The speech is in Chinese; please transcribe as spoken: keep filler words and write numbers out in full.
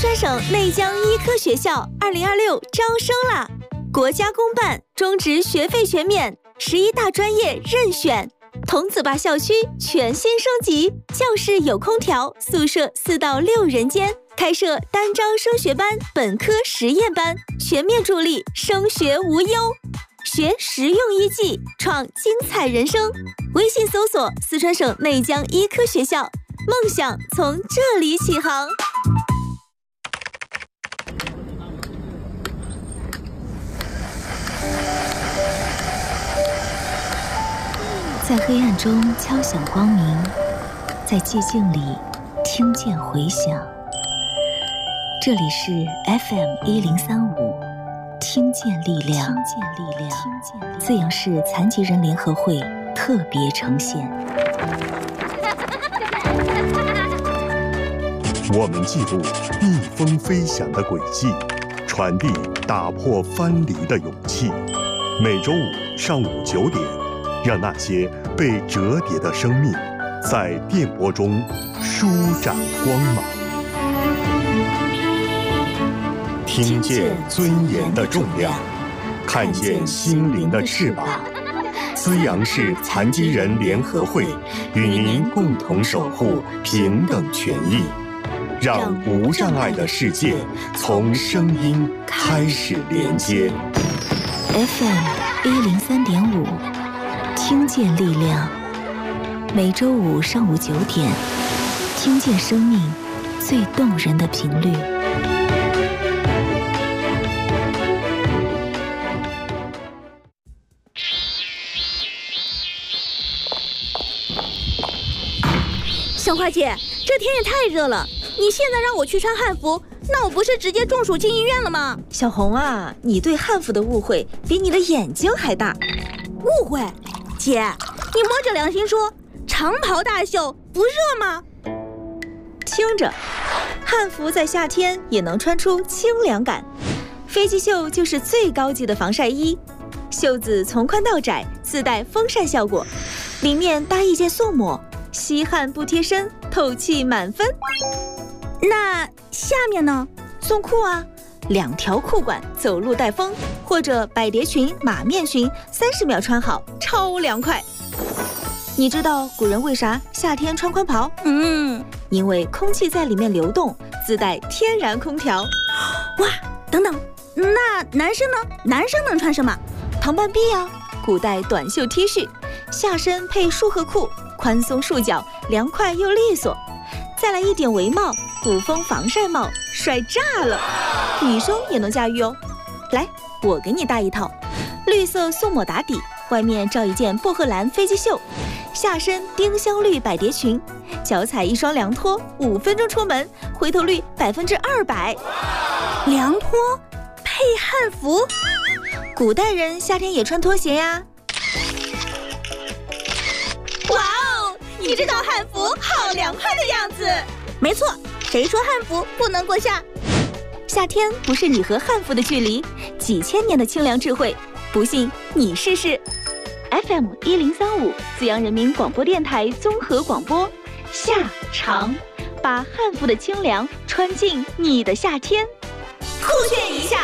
川省内江医科学校二零二六招生啦！国家公办，中职学费全免，十一大专业任选。桐梓坝校区全新升级，教室有空调，宿舍四到六人间，开设单招升学班、本科实验班，全面助力升学无忧。学实用医技，创精彩人生。微信搜索四川省内江医科学校，梦想从这里起航。 在黑暗中敲响光明，在寂静里听见回响。这里是 F M 一零三五，听见力量，听见力量，资阳市残疾人联合会特别呈现。 我们记录逆风飞翔的轨迹，传递打破藩篱的勇气。每周五上午九点，让那些被折叠的生命在电波中舒展光芒。听见尊严的重量，看见心灵的翅膀。资阳市残疾人联合会与您共同守护平等权益，让无障碍的世界从声音开始连接。 F M 一零三点五，听见力量。每周五上午九点，听见生命最动人的频率。 小花姐，这天也太热了，你现在让我去穿汉服，那我不是直接中暑进医院了吗？ 小红啊，你对汉服的误会比你的眼睛还大。 误会？姐，你摸着良心说，长袍大袖不热吗？ 听着，汉服在夏天也能穿出清凉感。飞机袖就是最高级的防晒衣，袖子从宽到窄，自带风扇效果，里面搭一件素抹，吸汗不贴身，透气满分。 那下面呢？ 送裤啊，两条裤管，走路带风，或者百蝶裙、马面裙，三十秒穿好，超凉快。你知道古人为啥夏天穿宽袍？ 嗯， 因为空气在里面流动，自带天然空调。 哇，等等，那男生呢？男生能穿什么？ 唐半臂啊，古代短袖 T 恤，下身配束合裤，宽松束脚，凉快又利索。再来一顶围帽，古风防晒帽，帅炸了！女生也能驾驭哦。来，我给你搭一套，绿色素抹打底，外面罩一件薄荷蓝飞机袖，下身丁香绿百蝶裙，脚踩一双凉拖，五分钟出门，回头率百分之二百。 凉拖配汉服， 古代人夏天也穿拖鞋呀。 哇哦，你这套汉服好凉快的样子。没错，谁说汉服不能过夏？ 夏天不是你和汉服的距离，几千年的清凉智慧，不信你试试。F M 一零三五，资阳人民广播电台综合广播，夏长，把汉服的清凉穿进你的夏天， 酷炫一下。